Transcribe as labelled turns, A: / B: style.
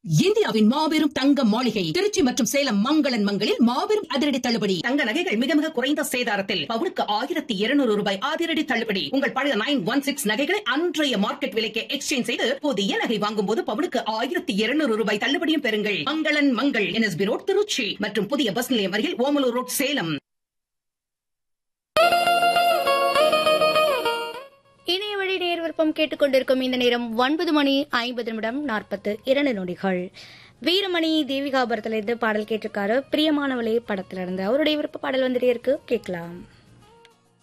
A: இந்தியாவின் மாபெரும் தங்க மாளிகை திருச்சி மற்றும் சேலம் மங்களன் மங்களில் மாபெரும் அதிரடி தள்ளுபடி. தங்க நகைகள் மிக மிக குறைந்த சேதாரத்தில் பவுனுக்கு 1200 ரூபாய் அதிரடி தள்ளுபடி. உங்கள் பழைய 916 நகைகளை அன்றைய மார்க்கெட் விலைக்கு எக்ஸ்சேஞ்ச் செய்து புதிய நகை வாங்கும் போது பவுனுக்கு 1200 ரூபாய் தள்ளுபடியும் பெறுங்கள். மங்களன் மங்கள் NSB ரோட் திருச்சி மற்றும் புதிய பஸ் நிலையம் அருகில் ஓமலூர் ரோட் சேலம்.
B: இணைய வழி நேர் விருப்பம் கேட்டுக்கொண்டிருக்கும் இந்த நேரம் 9:50 வீரமணி தேவிகாபுரத்திலிருந்து பாடல் கேட்டிருக்காரு. பிரியமானவளே படத்திலிருந்து அவருடைய விருப்ப பாடல் வந்துட்டே இருக்கு, கேட்கலாம்.